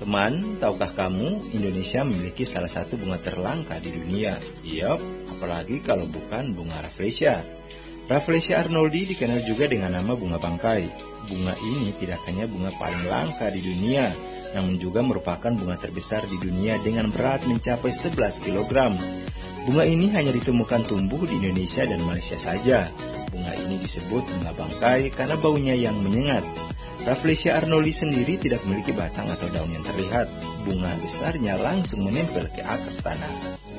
Teman, tahukah kamu Indonesia memiliki salah satu bunga terlangka di dunia? Yup, apalagi kalau bukan bunga Rafflesia. Rafflesia arnoldi dikenal juga dengan nama bunga bangkai. Bunga ini tidak hanya bunga paling langka di dunia, namun juga merupakan bunga terbesar di dunia dengan berat mencapai 11 kg. Bunga ini hanya ditemukan tumbuh di Indonesia dan Malaysia saja. Bunga ini disebut bunga bangkai karena baunya yang menyengat. Rafflesia arnoldi sendiri tidak memiliki batang atau daun yang terlihat. Bunga besarnya langsung menempel ke akar tanah.